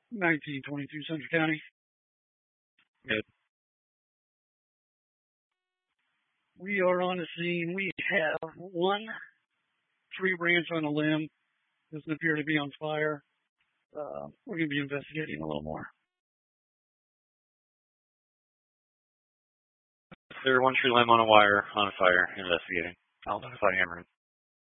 1922 Central County. Good. We are on the scene. We have one tree branch on a limb. Doesn't appear to be on fire. We're going to be investigating a little more. There one tree limb on a wire on a fire investigating. I'll notify Ameren.